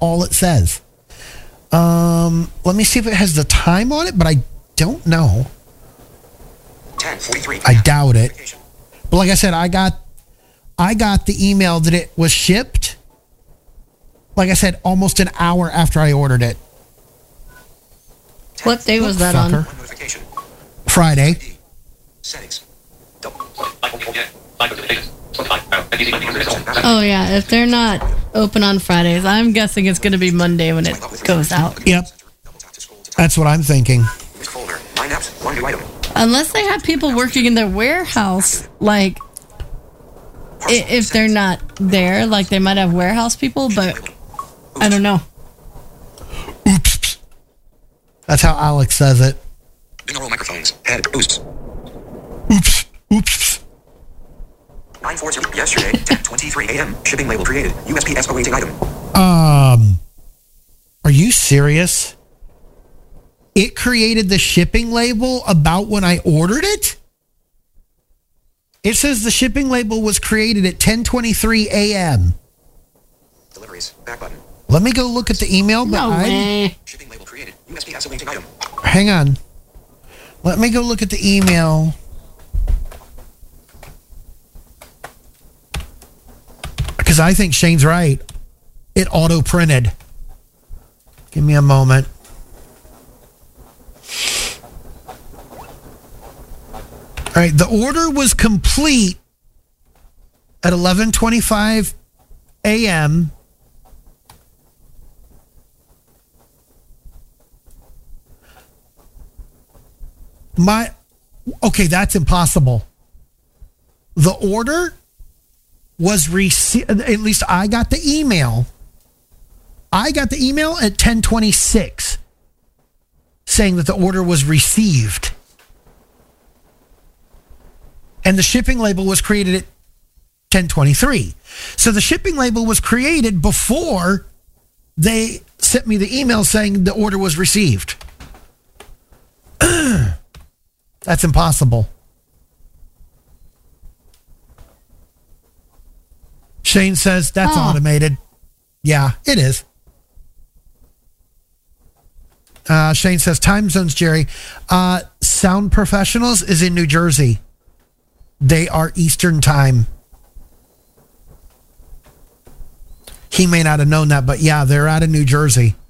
all it says. Let me see if it has the time on it, but I don't know. 10:43. I doubt it. But like I said, I got the email that it was shipped. Like I said, almost an hour after I ordered it. What day was that on? Notification. Friday. Settings. Oh, yeah. If they're not open on Fridays, I'm guessing it's going to be Monday when it goes out. Yep. That's what I'm thinking. List folder. My apps. One new item. Unless they have people working in their warehouse, like, if they're not there, like, they might have warehouse people, but I don't know. Oops. That's how Alex says it. Binaural microphones. Head. Boosts. Oops. Oops. 9:40. Yesterday. 10:23 a.m. Shipping label created. USPS awaiting item. Are you serious? It created the shipping label about when I ordered it? It says the shipping label was created at 10:23 a.m. Deliveries. Back button. Let me go look at the email. But No way. Shipping label created. USPS awaiting item. Hang on. Let me go look at the email. Because I think Shane's right. It auto-printed. Give me a moment. All right, the order was complete at 11:25 a.m. Okay, that's impossible. The order was received, at least I got the email. I got the email at 10:26 saying that the order was received. And the shipping label was created at 10:23. So the shipping label was created before they sent me the email saying the order was received. That's impossible. Shane says that's automated. Yeah, it is. Shane says time zones, Jerry. Sound Professionals is in New Jersey. They are Eastern time. He may not have known that, but yeah, they're out of New Jersey.